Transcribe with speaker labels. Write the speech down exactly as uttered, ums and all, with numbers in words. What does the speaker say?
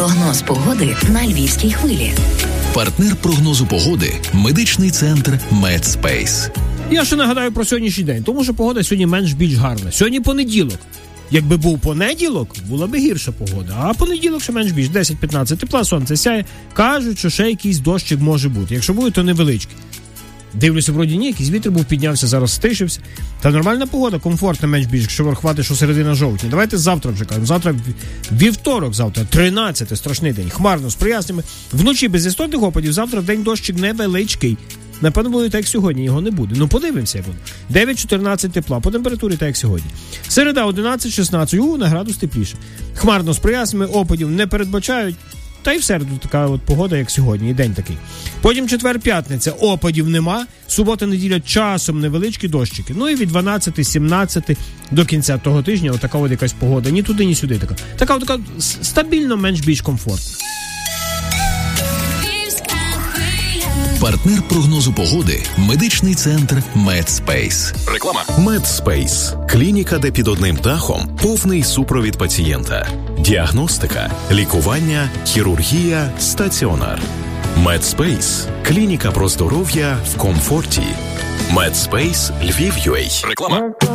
Speaker 1: Прогноз погоди на Львівській хвилі.
Speaker 2: Партнер прогнозу погоди – медичний центр Медспейс.
Speaker 3: Я ще нагадаю про сьогоднішній день, тому що погода сьогодні менш-більш гарна. Сьогодні понеділок. Якби був понеділок, була б гірша погода. А понеділок ще менш-більш, десять-п'ятнадцять тепла, сонце сяє. Кажуть, що ще якийсь дощик може бути. Якщо буде, то невеличкий. Дивлюся, вроді ні, якийсь вітер був, піднявся, зараз стишився. Та нормальна погода, комфортна менш-більш, якщо врахувати, що середина жовтня. Давайте завтра вже кажемо. Завтра вівторок, завтра тринадцяте, страшний день. Хмарно, з проясненнями. Вночі без істотних опадів, завтра в день дощик невеличкий. Напевно, буде так, як сьогодні, його не буде. Ну, подивимося, як воно. дев'ять-чотирнадцять тепла, по температурі так, як сьогодні. Середа одинадцять-шістнадцять, у, на градус тепліше. Хмарно, з проясненнями, опадів не передбачають. Та й в середу така от погода, як сьогодні, і день такий. Потім четвер-п'ятниця, опадів нема. Субота-неділя часом невеличкі дощики. Ну і від дванадцяти-сімнадцяти до кінця того тижня отака от якась погода. Ні туди, ні сюди така. Така от така стабільно, менш-більш комфортна.
Speaker 2: Партнер прогнозу погоди – медичний центр Медспейс.
Speaker 4: Реклама. Медспейс – клініка, де під одним дахом повний супровід пацієнта. Діагностика, лікування, хірургія, стаціонар. Медспейс – клініка про здоров'я в комфорті. Медспейс Львів.ю а. Реклама.